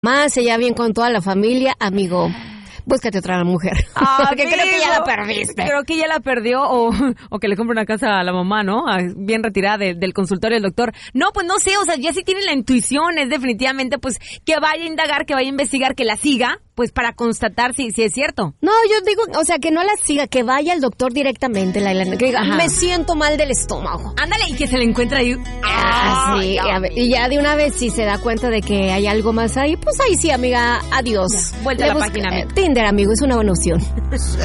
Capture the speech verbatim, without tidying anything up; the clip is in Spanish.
más, ella bien con toda la familia, amigo. Búscate otra mujer. Ah, porque creo que ya la perdiste. Creo que ya la perdió o, o que le compre una casa a la mamá, ¿no? Bien retirada de, del consultorio del doctor. No, pues no sé, o sea, ya sí tiene la intuición, es definitivamente, pues, que vaya a indagar, que vaya a investigar, que la siga, pues, para constatar si, si es cierto. No, yo digo, o sea, que no la siga, que vaya al doctor directamente, la Elena, que diga, Ajá. me siento mal del estómago. Ándale, y que se le encuentra ahí. Ah, sí, a ver, y ya de una vez si se da cuenta de que hay algo más ahí, pues ahí sí, amiga, adiós. Ya, vuelta a la página, amiga. Tinder, amigo, es una buena opción.